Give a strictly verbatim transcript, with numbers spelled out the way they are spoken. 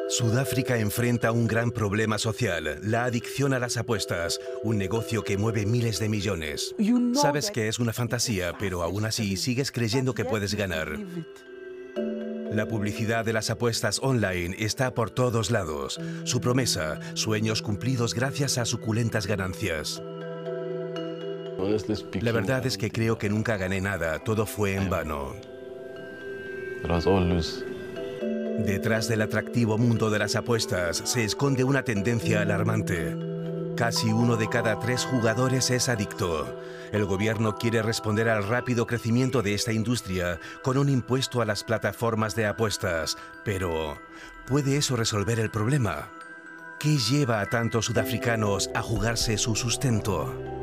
Sudáfrica enfrenta un gran problema social, la adicción a las apuestas, un negocio que mueve miles de millones. Sabes que es una fantasía, pero aún así sigues creyendo que puedes ganar. La publicidad de las apuestas online está por todos lados. Su promesa, sueños cumplidos gracias a suculentas ganancias. La verdad es que creo que nunca gané nada, todo fue en vano. Detrás del atractivo mundo de las apuestas se esconde una tendencia alarmante. Casi uno de cada tres jugadores es adicto. El gobierno quiere responder al rápido crecimiento de esta industria con un impuesto a las plataformas de apuestas. Pero, ¿puede eso resolver el problema? ¿Qué lleva a tantos sudafricanos a jugarse su sustento?